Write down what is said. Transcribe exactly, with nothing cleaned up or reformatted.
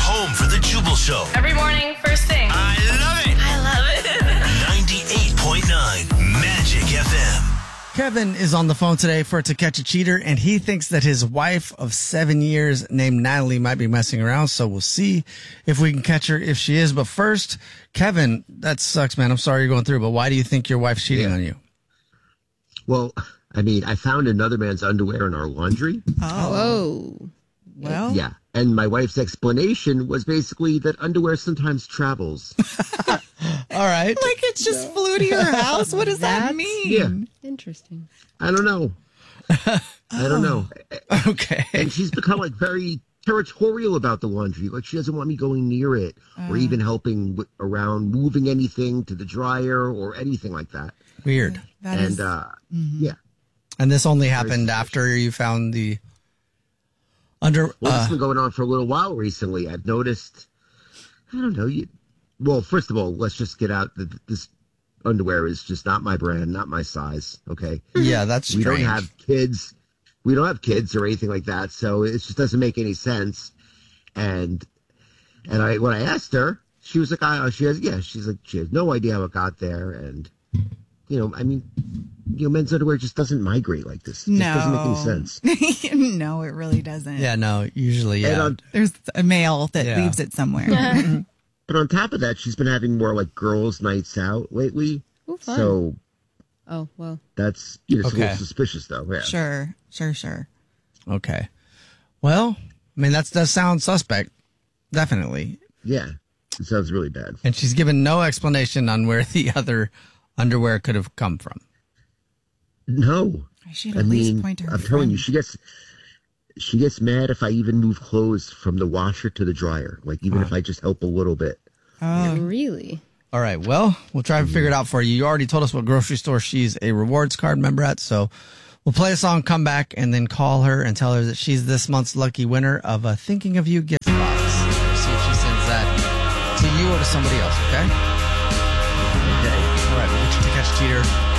home for the Jubal Show. Every morning, first thing. I love it. I love it. ninety-eight point nine Magic F M. Kevin is on the phone today for To Catch a Cheater, and he thinks that his wife of seven years named Natalie might be messing around, so we'll see if we can catch her if she is. But first, Kevin, that sucks, man. I'm sorry you're going through, but why do you think your wife's cheating Yeah. on you? Well, I mean, I found another man's underwear in our laundry. Oh. Well, Yeah. And my wife's explanation was basically that underwear sometimes travels. all right. Like it just flew to your house? What does that That's- mean? Yeah. Interesting. I don't know. I don't know. Okay. And she's become like very territorial about the laundry. Like she doesn't want me going near it or even helping w- around moving anything to the dryer or anything like that. Weird. That and is- uh, yeah. And this only happened after you found the under. Well, this Uh, has been going on for a little while recently. I've noticed, I don't know. You, well, first of all, let's just get out that this underwear is just not my brand, not my size. Okay. yeah, that's We strange. don't have kids. We don't have kids or anything like that. So it just doesn't make any sense. And, and I, when I asked her, she was like, I, she has, yeah, she's like, she has no idea how it got there. And, you know, I mean, you know, men's underwear just doesn't migrate like this. It No. just doesn't make any sense. No, it really doesn't. Yeah, no, usually, And yeah. on, There's a male that Yeah. leaves it somewhere. but on top of that, she's been having more like girls' nights out lately. Oh, fun. So Oh, well. that's, you know, it's a Okay. little suspicious though. Yeah. Sure, sure, sure. Okay. Well, I mean, that does sound suspect. Definitely. Yeah. It sounds really bad. And she's given no explanation on where the other underwear could have come from. No. I should I at least mean, point to her I'm telling you, friend. she gets she gets mad if I even move clothes from the washer to the dryer. Like even if I just help a little bit. Oh, Really? All right. Well, we'll try to figure it out for you. You already told us what grocery store she's a rewards card member at. So we'll play a song, come back, and then call her and tell her that she's this month's lucky winner of a Thinking of You gift box. We'll see if she sends that to you or to somebody else, okay? Okay. All right. We'll get you To Catch a Cheater